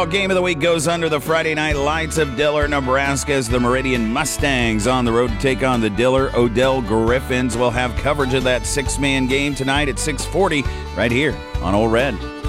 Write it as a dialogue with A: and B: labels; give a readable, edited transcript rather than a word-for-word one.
A: Game of the week goes under the Friday night lights of Diller, Nebraska, as the Meridian Mustangs on the road to take on the Diller Odell Griffins. We'll have coverage of that six-man game tonight at 6:40 right here on Ole Red.